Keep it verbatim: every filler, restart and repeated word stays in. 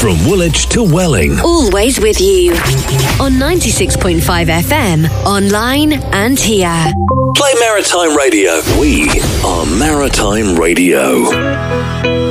From Woolwich to Welling. Always with you. On ninety-six point five F M, online and here. Play Maritime Radio. We are Maritime Radio.